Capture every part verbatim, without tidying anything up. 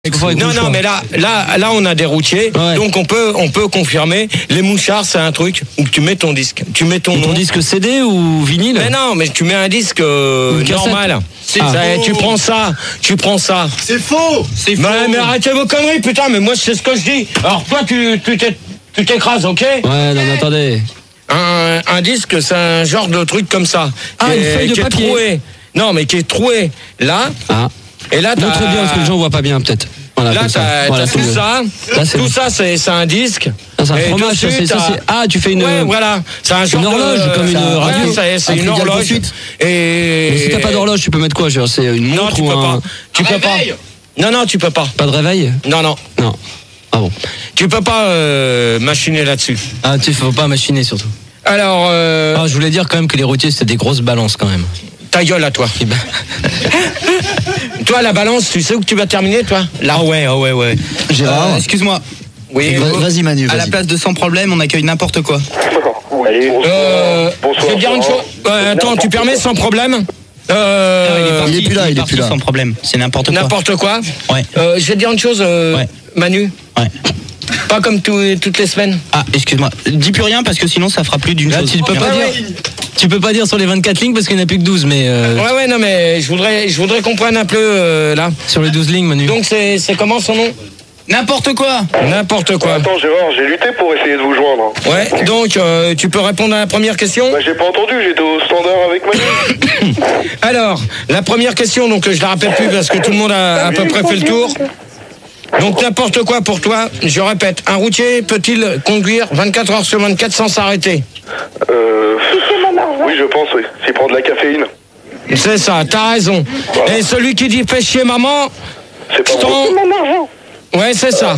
Non, non, mais là, là, là, on a des routiers, ouais. Donc on peut, on peut confirmer. Les mouchards, c'est un truc où tu mets ton disque, tu mets ton, ton nom. disque C D ou vinyle. Mais non, mais tu mets un disque euh, normal. C'est ah. Tu prends ça, tu prends ça. C'est faux. C'est faux. Mais, mais arrêtez vos conneries, putain. Mais moi, c'est ce que je dis. Alors toi, tu, tu t'écrases, ok? Ouais, non, mais attendez. Un, un disque, c'est un genre de truc comme ça. Ah, qui une est, feuille de qui papier. Est troué. Non, mais qui est troué là. Ah. Et là, montre bien parce que les gens voient pas bien, peut-être. Voilà, là, t'as voilà, tout ça. Là, tout bon. Ça, c'est un disque. Ah, c'est un fromage. Ça, c'est, ça, c'est... Ah, tu fais une. Ouais, voilà. C'est un genre une horloge, de... comme une radio. Ouais, c'est une horloge. Et... Mais si t'as pas d'horloge, tu peux mettre quoi? C'est une montre. Non, tu ou peux un... pas. Tu un peux réveil. pas. Non, non, tu peux pas. Pas de réveil? Non, non. Non. Ah bon. Tu peux pas euh, machiner là-dessus. Ah, tu faut pas machiner surtout. Alors. Euh... Ah, je voulais dire quand même que les routiers c'était des grosses balances quand même. Ta gueule à toi. Toi, la balance, tu sais où tu vas terminer, toi? Là. Ah ouais, ah ouais, ouais. Gérard, euh, excuse-moi. Oui. Vas-y, Manu. Vas-y. À la place de sans problème, on accueille n'importe quoi. Allez, bonsoir. Euh, bonsoir. Je vais te dire une chose. Euh, attends, tu permets sans problème? Euh, non, il est parti, il est plus là, il est, il est plus là. Sans problème. C'est n'importe quoi. N'importe quoi. Ouais. Euh, je vais te dire une chose, euh, ouais. Manu. Ouais. Pas comme tout, toutes les semaines. Ah, excuse-moi. Dis plus rien parce que sinon ça fera plus d'une chose. Tu peux pas dire. Tu peux pas dire sur les vingt-quatre lignes parce qu'il n'y en a plus que douze, mais. Euh... Ouais, ouais, non, mais je voudrais, je voudrais qu'on prenne un peu euh, là. Sur les douze lignes, Manu. Donc c'est, c'est comment son nom? N'importe quoi. N'importe quoi. Attends, Gérard, j'ai lutté pour essayer de vous joindre. Ouais. Donc euh, tu peux répondre à la première question? Bah, j'ai pas entendu. J'étais au standard avec Manu. Alors, la première question, donc je la rappelle plus parce que tout le monde a à peu près fait le tour. Donc n'importe quoi pour toi, je répète, un routier peut-il conduire vingt-quatre heures sur vingt-quatre sans s'arrêter? Euh... Oui, je pense, oui. S'il prend de la caféine. C'est ça, t'as raison. Voilà. Et celui qui dit fais chier maman, c'est pas ton... Ouais, c'est ça.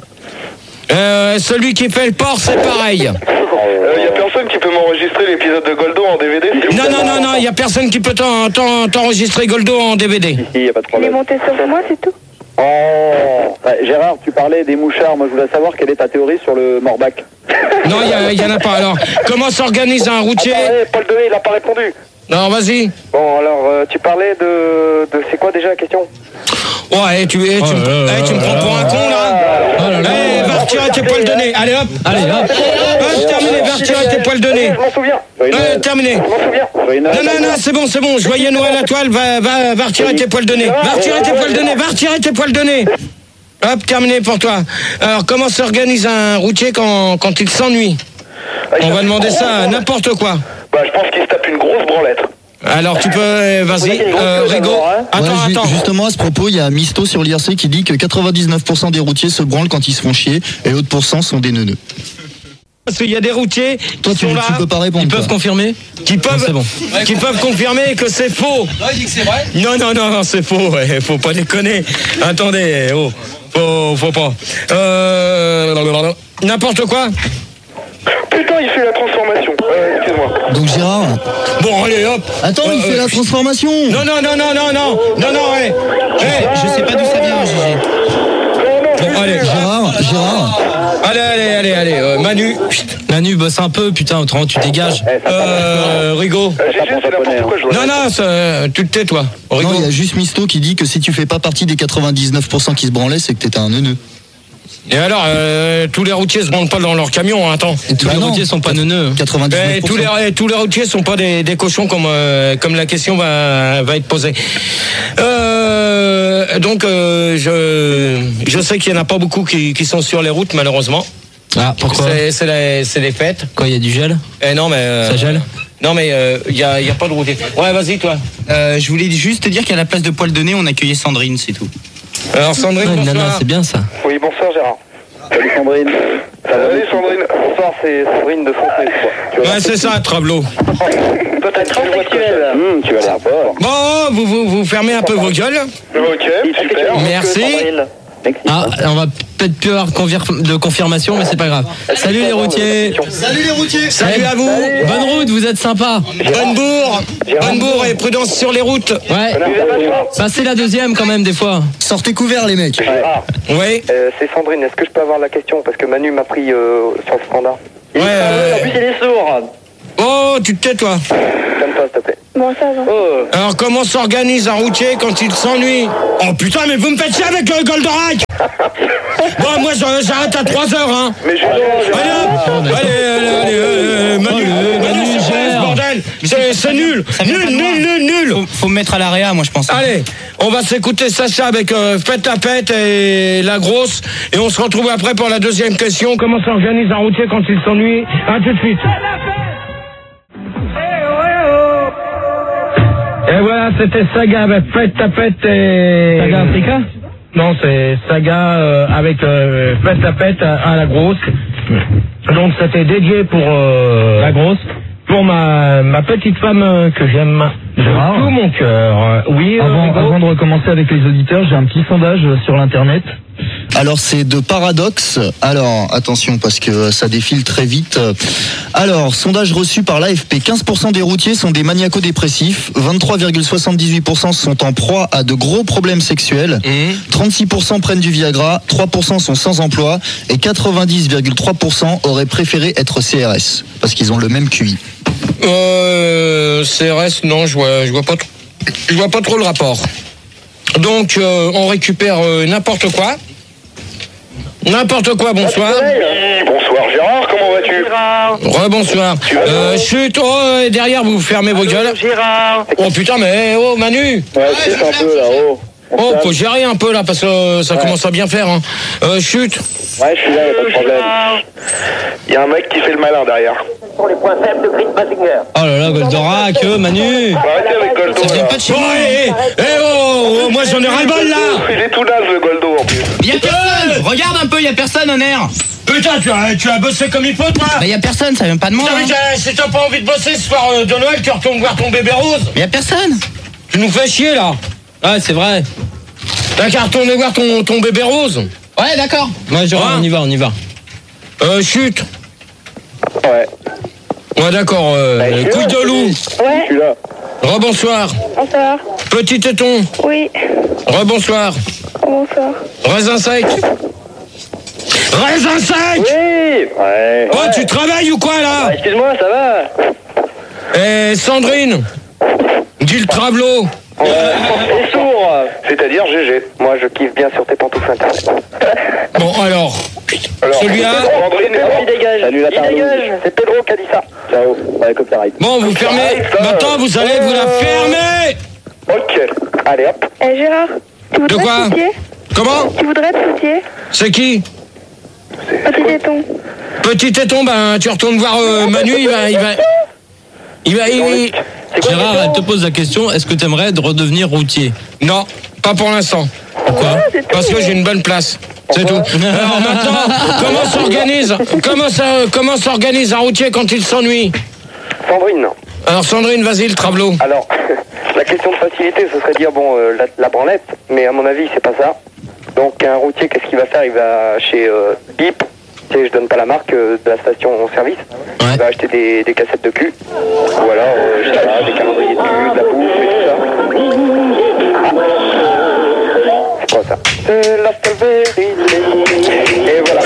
Euh, celui qui fait le porc, c'est pareil. Il euh, y a personne qui peut m'enregistrer l'épisode de Goldo en D V D? Non, non, non, non, il y a personne qui peut t'en, t'en, t'enregistrer Goldo en D V D. Il n'y a pas de problème. Il est monté sur moi, c'est tout. Oh, ouais, Gérard, tu parlais des mouchards. Moi, je voulais savoir quelle est ta théorie sur le Morbac. Non, il n'y en a pas. Alors, comment s'organise un routier? Attends, hey, Paul Denis, il n'a pas répondu. Non, vas-y. Bon, alors, euh, tu parlais de, de... C'est quoi déjà la question? Ouais, tu, hey, tu, oh me, hey, tu me prends pour un con, là. Oh là là. Hey, va retirer tes poils de nez. Allez, hop. Allez, hop. Hop, terminé, va retirer tes poils de nez. Je m'en souviens. Ouais, terminé. Je m'en souviens. Non, non, non, c'est bon, c'est bon. Joyeux Noël à toi, va, va, va retirer tes poils de nez. Va retirer tes poils de nez, va retirer tes poils de nez. Hop, terminé pour toi. Alors, comment s'organise un routier quand, quand il s'ennuie? On va demander ça à n'importe quoi. Bah, je pense qu'il se tape une grosse branlette. Alors tu peux, vas-y, euh, Rigo. Attends, ouais, attends. Justement, à ce propos, il y a Misto sur l'I R C qui dit que quatre-vingt-dix-neuf pour cent des routiers se branlent quand ils se font chier et l'autre pourcent sont des neuneux. Parce qu'il y a des routiers Toi, qui tu, sont là, tu peux pas répondre. Ils peuvent confirmer Qui peuvent, non, bon. Qui peuvent confirmer que c'est faux. Non, il dit que c'est vrai. Non, non, non, non, c'est faux. Ouais, faut pas déconner. Attendez, oh, faut, faut pas. Euh, n'importe quoi. Putain, il fait la transformation. Euh, excuse-moi. Donc Gérard. Bon, allez, hop. Attends, euh, il fait euh, la transformation. Non, non, non, non, non, non, non, non, hey. Hey. Je sais pas d'où ça vient, Gégé. Bon, allez. Gérard, Gérard. Allez, allez, allez, allez, euh, Manu. Manu, bosse un peu, putain, autrement tu dégages. Euh, Rigo. Euh, Gégé, c'est n'importe quoi, je Non, non, ça, tu te tais, toi. Rigo. Non, il y a juste Misto qui dit que si tu fais pas partie des quatre-vingt-dix-neuf pour cent qui se branlaient, c'est que t'étais un neuneux. Et alors, euh, tous les routiers se branlent pas dans leur camion, hein, attends. Et tous bah les non, routiers sont pas neuneux. quatre-vingt-dix-neuf pour cent. Et tous les, tous les routiers sont pas des, des cochons comme, euh, comme la question va, va être posée. Euh, donc, euh, je, je sais qu'il y en a pas beaucoup qui, qui sont sur les routes, malheureusement. Ah, pourquoi? C'est, c'est, les, c'est les fêtes. Quoi, il y a du gel? Eh non, mais. Euh, Ça gèle? Non, mais il euh, y, a, y a pas de routier. Ouais, vas-y, toi. Euh, je voulais juste te dire qu'à la place de poil de nez, on accueillait Sandrine, c'est tout. Alors, Sandrine, ouais, bonsoir. Non, non, c'est bien ça. Oui, bonsoir, Gérard. Salut Sandrine. Salut Sandrine. Bonsoir, c'est Sandrine de Foncé. Ouais, c'est ça, Trablo. Peut-être transsexuel. Hum, tu as l'air fort. Bon, vous, vous, vous fermez un peu vos gueules. Ok, super. Merci. Ah, on va peut-être plus avoir de confirmation, mais c'est pas grave. Salut les routiers. Salut les routiers. Salut à vous. Salut. Bonne route, vous êtes sympa. Bonne bourre. Bonne bourre et prudence sur les routes. Ouais. Passez la deuxième quand même des fois. Sortez couverts les mecs. Oui. Euh, c'est Sandrine, est-ce que je peux avoir la question? Parce que Manu m'a pris euh, sur le standard. Ouais. Euh... En plus il est sourd. Oh, tu te tais, toi. Calme-toi, s'il te plaît. Bon, ça va. Oh. Alors, comment s'organise un routier quand il s'ennuie? Oh putain, mais vous me faites chier avec le Goldorak. Bon, moi, je- j'arrête à trois heures, hein. Mais je Allez, hop. Allez, allez, allez, allez, Manu, Manu, c'est quoi ce bordel? C'est c'est nul. Nul, nul, nul, nul. Faut, faut me mettre à l'A R E A, moi je pense. Allez, on va s'écouter Sacha avec euh, Fête à Pète et La Grosse. Et on se retrouve après pour la deuxième question. Comment s'organise un routier quand il s'ennuie? À tout de suite. Et voilà, c'était Saga avec Fête à Pète et... Saga Africa? Non, c'est Saga euh, avec euh, Fête à Pète à, à La Grosse. Donc c'était dédié pour... euh, La Grosse? Pour ma, ma petite femme euh, que j'aime de Gérard, tout mon cœur. Euh, Oui, euh, Avant, Hugo avant de recommencer avec les auditeurs, j'ai un petit sondage sur l'internet. Alors c'est de Paradoxe. Alors attention parce que ça défile très vite. Alors sondage reçu par l'A F P. quinze pour cent des routiers sont des maniaco-dépressifs. vingt-trois virgule soixante-dix-huit pour cent sont en proie à de gros problèmes sexuels. Mmh. trente-six pour cent prennent du Viagra. trois pour cent sont sans emploi. Et quatre-vingt-dix virgule trois pour cent auraient préféré être C R S. Parce qu'ils ont le même Q I. Euh, C R S, non, je vois, je vois pas trop, je vois pas trop le rapport. Donc, euh, on récupère euh, n'importe quoi. N'importe quoi, bonsoir. Oui, bonsoir Gérard, comment vas-tu? Rebonsoir. Euh, chut, oh, et derrière, vous fermez vos gueules. Gérard. Oh putain, mais oh, Manu. Ouais, c'est un peu là, oh. Oh, faut gérer un peu là, parce que euh, ça commence à bien faire. Hein. Euh, chut. Ouais, je suis là, y'a pas de problème. Il y a un mec qui fait le malin derrière. Pour les points faibles de Grit Mazinger. Oh là là, Goldorak, euh, Manu. Faut arrêter avec Goldo. Ça vient là. pas de chez Oh, moi. eh, eh, eh, oh, oh, moi j'en ai ras-le-bol là. Il est tout naze le Goldo en plus. Y'a personne. Regarde un peu, y'a personne, Honor. Putain, tu as, tu as bossé comme il faut, toi. Bah y'a personne, ça vient pas de moi. Putain, mais Hein. t'as- si t'as pas envie de bosser ce soir euh, de Noël, tu retournes voir ton bébé rose. Mais y'a personne. Tu nous fais chier là. Ouais, c'est vrai. T'as qu'à retourner voir ton, ton bébé rose. Ouais, d'accord. Ouais, genre, Hein on y va, on y va. Euh, chut. Ouais. Ouais, d'accord. Euh, Bah, je suis couille là, de loup. Je Ouais, suis là. Rebonsoir. bonsoir. Petit téton. Oui, Rebonsoir. bonsoir. Raisin sec. Raisin sec. Oui. Ouais. Oh, tu travailles ou quoi là? Ah, excuse-moi, ça va? Eh, Sandrine. Dis le travelot. Et sourd. C'est-à-dire G G. Moi, je kiffe bien sur tes pantoufles internet. Bon, alors. Alors, Celui-là. Sandrine, Il dégage. Salut la Il dégage. C'est Pedro qui a dit ça. Ciao. Ouais, copyright. Bon, vous fermez. Maintenant, vous allez vous la fermer. Ok. Allez hop. Eh Gérard, tu voudrais De quoi? te soucier? Comment? Tu voudrais te soucier? C'est qui? Petit téton. Petit téton, ben, tu retournes voir euh, Manu, il va. Il va. Il va. il- Gérard, elle te pose la question, est-ce que t'aimerais de redevenir routier? Non, pas pour l'instant. Pourquoi? Parce que j'ai une bonne place. C'est tout. Alors maintenant, comment s'organise Comment ça, comment s'organise un routier quand il s'ennuie? Sandrine, non. Alors Sandrine, vas-y, le travelot. Alors, la question de facilité, ce serait dire, bon, euh, la, la branlette, mais à mon avis, c'est pas ça. Donc, un routier, qu'est-ce qu'il va faire? Il va chez euh, Bip, tu sais, je donne pas la marque euh, de la station-service. Ouais. Il va acheter des, des cassettes de cul, ou alors, euh, je sais pas, des calendriers de cul, de la bouffe et tout ça. C'est quoi ça? C'est la seule vérité. Et voilà.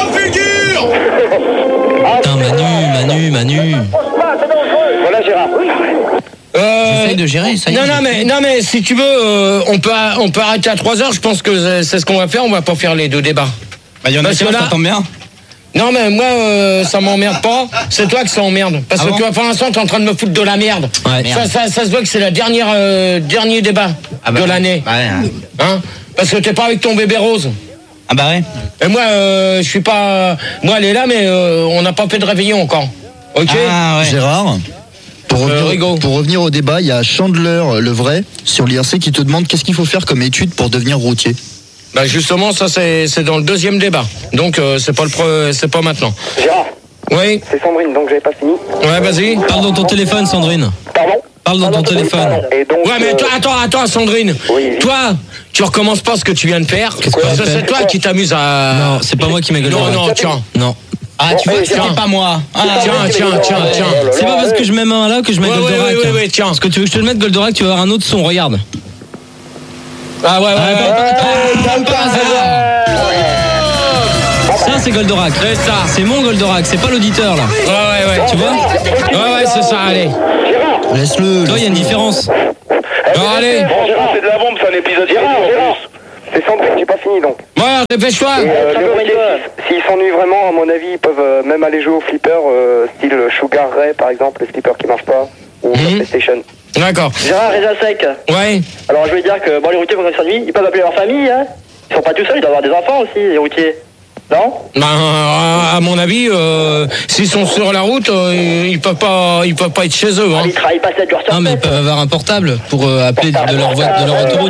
Ah, Putain, Manu, Manu, Manu. voilà Gérard. Euh, J'essaye de gérer, ça y est. non, non, mais, non, mais si tu veux, euh, on, peut, on peut arrêter à trois heures. Je pense que c'est- c'est ce qu'on va faire. On va pas faire les deux débats. Bah, y en a Parce qui que là- ça tombe bien. Non, mais moi, euh, ça m'emmerde pas. C'est toi que ça emmerde. Parce Ah que bon tu vois, pour l'instant, t'es en train de me foutre de la merde. Ouais. Ça, ça, ça se voit que c'est le dernier, euh, dernier débat Ah bah, de l'année. Ouais. Hein? Parce que t'es pas avec ton bébé rose. Ah bah ouais. Et moi, euh, je suis pas. Moi, elle est là, mais euh, on n'a pas fait de réveillon encore. Ok? Ah ouais. Gérard, pour Euh, revenir, Rigaud. pour revenir au débat, il y a Chandler, le vrai, sur l'I R C qui te demande qu'est-ce qu'il faut faire comme étude pour devenir routier. Bah justement, ça c'est c'est dans le deuxième débat. Donc euh, c'est pas le pre- c'est pas maintenant. Gérard, Oui. c'est Sandrine, donc j'avais pas fini. Ouais, vas-y. Parle dans ton téléphone, Sandrine. Pardon? Parle dans ton téléphone. Et donc, Ouais, mais euh, toi, attends, attends, Sandrine. Oui. Toi, tu recommences pas ce que tu viens de faire. Qu'est-ce que Parce j'ai que fait c'est toi qui t'amuses à. Non, c'est pas moi qui m'ai Non, non, tiens. Non. Ah, tu Bon, vois, eh, c'était tiens. pas moi. Ah, Tiens, tiens, tiens, tiens. C'est pas parce que je mets main là que je mets Ouais, ouais, Goldorak. ouais, ouais, ouais, tiens. Parce que tu veux que je te le mette Goldorak, tu vas avoir un autre son, regarde. Ah ouais, ouais, ouais. Comme par hasard. Ça, c'est Goldorak. C'est ça. C'est mon Goldorak, c'est pas l'auditeur là. Ouais, ouais, ouais. Tu vois? Ouais, ouais, c'est ça, allez. Laisse-le. Toi, il y a une différence. Bon, allez. Bon, Gérard, c'est de la bombe, c'est un épisode Gérard, Gérard. C'est Sandrine, j'ai pas fini donc. Bon, dépêche-toi. Et, euh, les routiers, s'ils s'ennuient vraiment, à mon avis, ils peuvent euh, même aller jouer au flipper, euh, style Sugar Ray par exemple, le flipper qui marche pas, ou sur Mhm. PlayStation. D'accord. Gérard, Reza Sec. Ouais. Alors je veux dire que bon, les routiers, quand ils s'ennuient, ils peuvent appeler leur famille. Hein. Ils sont pas tout seuls, ils doivent avoir des enfants aussi, les routiers. Non? Ben, à mon avis, euh, s'ils sont sur la route, euh, ils peuvent pas, ils peuvent pas être chez eux. Hein. Ils travaillent pas sept jours sur Non, mais ils sept. peuvent avoir un portable pour euh, appeler de leur, vo- de leur autoroute.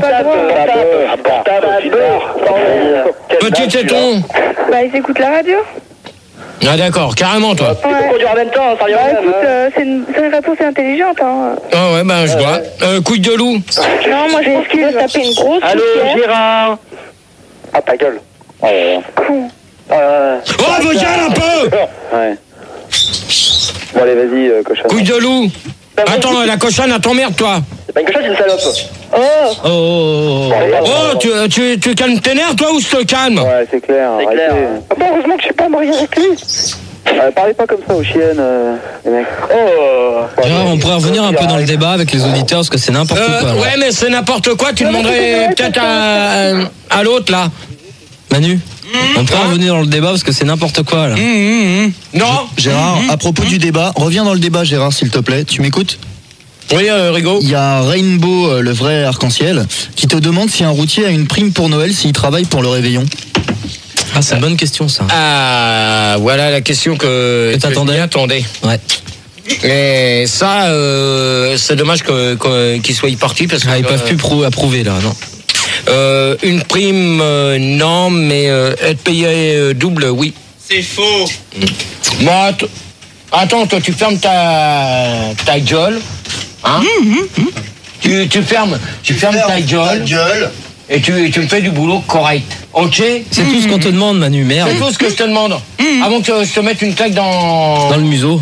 Petit téton. Bah, ils écoutent la radio. Ah d'accord, carrément toi. Ils peuvent conduire en même temps, ça revient Bah, au même. écoute, hein. euh, c'est une, c'est une réponse intelligente, hein. Ah ouais, ben je vois. Euh, couille de loup. Non, moi, je pense qu'il va se taper une grosse Allô, poussière. Gérard. Ah, ta gueule. Con. Euh, Oh, vos gueules un peu. Ouais. Bon, allez, vas-y, euh, cochon. Couille de loup. Attends, la cochonne, elle t'emmerde toi. c'est pas une cochonne, c'est une salope. Oh, Oh, oh, oh. Oh, tu, tu, tu calmes tes nerfs toi ou je te calme? Ouais, c'est clair. C'est arrêtez. clair. Ah bah, heureusement que je suis pas mariée avec lui. Euh, parlez pas comme ça aux chiennes, euh, les mecs. Oh. Gérard, on pourrait revenir un peu dans le débat avec les auditeurs parce que c'est n'importe Euh, quoi. là. ouais, mais c'est n'importe quoi. Tu demanderais peut-être à, à l'autre là. Manu, on pourrait revenir dans le débat parce que c'est n'importe quoi là. Hum, hum, hum. Non. Gérard, à propos du débat, reviens dans le débat, Gérard, s'il te plaît. Tu m'écoutes? Oui, euh, Rigaud. Il y a Rainbow, euh, le vrai arc-en-ciel, qui te demande si un routier a une prime pour Noël s'il travaille pour le réveillon. Ah, c'est une bonne question ça. Ah, voilà la question que, Que t'attendais. je m'y attendais. Ouais. Et ça, euh, c'est dommage que- que- qu'ils soient partis parce que Ah, ils peuvent euh, plus prou- approuver là, non. euh, une prime, euh, non, mais euh, être payé euh, double, oui. C'est faux. Moi, t- attends, toi, tu fermes ta ta gueule, hein tu, tu fermes, tu fermes ta gueule gueule. et tu, tu me fais du boulot correct, ok? C'est tout ce qu'on te demande, Manu, merde. C'est tout ce que je te demande. Avant que je te mette une claque dans... Dans le museau.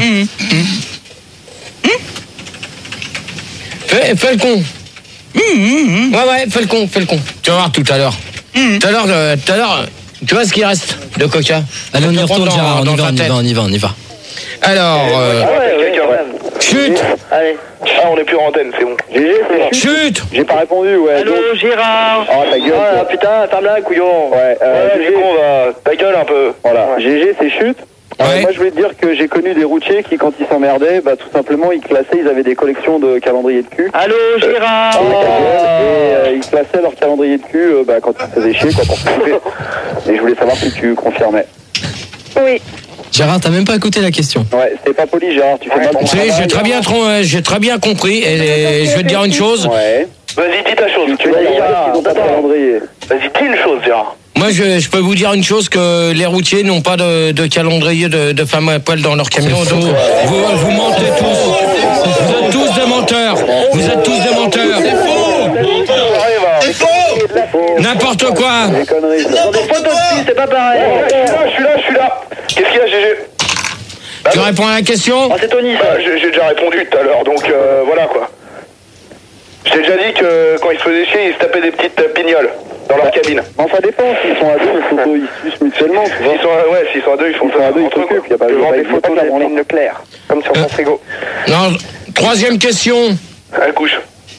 Fais, fais le con. Ouais, ouais, fais le con, fais le con. Tu vas voir tout à l'heure. Tout à l'heure, euh, tout à l'heure, tu vois ce qui reste de coca? Allez, on y Ça te prend retourne, dans- Gérard. On dans y va, ta on y tête. va, on y va, on y va. Alors, euh, Ah ouais, ouais, quand même. chut, Allez. Ah, on est plus en antenne, c'est bon. G G, c'est chut. J'ai pas répondu, ouais. Allô, donc- Gérard. Oh, ta gueule. Ah, toi. putain, ferme-la, couillon. Ouais, euh, Ouais, G G, du coup, on va... Ta gueule un peu. voilà. G G, c'est chute. Euh, Ouais. moi, je voulais te dire que j'ai connu des routiers qui, quand ils s'emmerdaient, bah, tout simplement, ils classaient, ils avaient des collections de calendriers de cul. Allô, Gérard. Et euh, ils classaient leur calendrier de cul euh, bah, quand ils se faisaient chier, quoi, pour s'occuper. Et je voulais savoir si tu confirmais. Oui. Gérard, t'as même pas écouté la question. Ouais, c'était pas poli, Gérard, tu fais mal ton Tu sais, travail. j'ai très bien, tron- euh, j'ai très bien compris et je vais te dire une chose. Ouais. Vas-y, dis ta chose. Tu vas dire qu'ils ont pas de calendrier. Vas-y, dis une chose, Gérard. Moi, je, je peux vous dire une chose, que les routiers n'ont pas de, de calendrier de, de femmes à poil dans leur camion. C'est Donc, faux. vous, vous mentez tous. Vous êtes tous des menteurs. Vous êtes tous des menteurs. C'est faux. N'importe quoi. Des conneries. ça. Dans des photos de cul, c'est pas pareil. Je suis là, je suis là, je suis là. Qu'est-ce qu'il y a, G G? Tu réponds à la question? Oh, c'est Tony, ça. Bah, j'ai j'ai déjà répondu tout à l'heure, donc euh, voilà quoi. J'ai déjà dit que quand ils se faisaient chier, ils se tapaient des petites euh, pignoles dans leur cabine. Bon, ça dépend, s'ils sont à deux, ils s'auto- ils se sucent mutuellement, tu vois. S'ils sont, à- ouais, s'ils sont à deux, ils font Ils sont ça à deux, ils entre eux, s'occupent, quoi. y a pas- Je y a vends pas- des y a photos pas de de la branlant. ligne Leclerc, comme sur mon frigo. Non. Troisième question. Elle couche.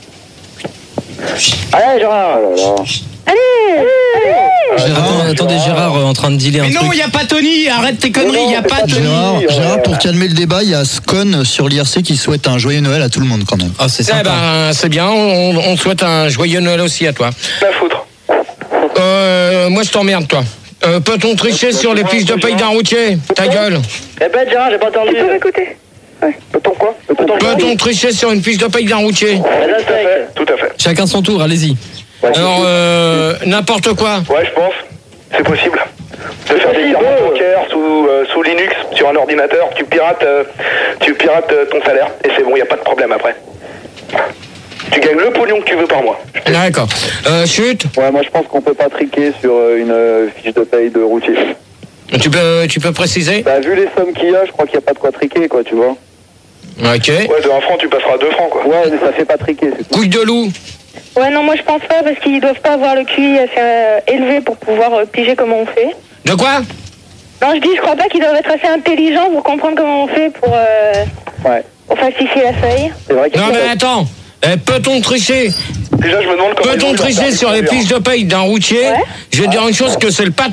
Allez, Gérard. Oh là là. Gérard, attends- attendez, Gérard euh, en train de dealer un Mais non, truc. il n'y a pas Tony. Arrête tes conneries, il n'y a pas Tony. Gérard, ouais. Gérard, pour calmer le débat, il y a Scone sur l'I R C qui souhaite un joyeux Noël à tout le monde quand même. Ah, c'est Eh sympa. ben, c'est bien. On, on souhaite un joyeux Noël aussi à toi. La foutre. Euh, moi, je t'emmerde, toi. Euh, peut-on tricher sur les fiches de paye d'un routier? Ta gueule. Répète, Gérard, j'ai pas entendu. Tu peux m'écouter? Peut-on quoi Peut-on Peut-on tricher sur une fiche de paye d'un routier? Reza Tout à fait, Sec. tout à fait. Chacun son tour, allez-y. Alors, euh, n'importe quoi. Ouais, je pense. C'est possible. De faire des virements bancaires sous, euh, sous Linux sur un ordinateur, tu pirates, euh, tu pirates euh, ton salaire et c'est bon, il n'y a pas de problème après. Tu gagnes le pognon que tu veux par mois. D'accord. Euh, chut. Ouais, moi je pense qu'on peut pas triquer sur euh, une euh, fiche de paye de routier. Tu peux, tu peux préciser? Bah, vu les sommes qu'il y a, je crois qu'il n'y a pas de quoi triquer, quoi, tu vois. Ok. Ouais, de un franc, tu passeras à deux francs, quoi. Ouais, mais ça fait pas triquer, c'est tout. Couille de loup. Ouais, non, moi je pense pas parce qu'ils doivent pas avoir le Q I assez euh, élevé pour pouvoir euh, piger comment on fait. De quoi? Non, je dis, je crois pas qu'ils doivent être assez intelligents pour comprendre comment on fait pour, euh, Ouais. pour falsifier la feuille. C'est vrai qu'il Non, mais attends. Eh, peut-on tricher Déjà, je me demande comment. Peut-on ils vont tricher faire sur les conduire. fiches de paye d'un routier? Ouais. Je vais te dire une chose, que c'est le patron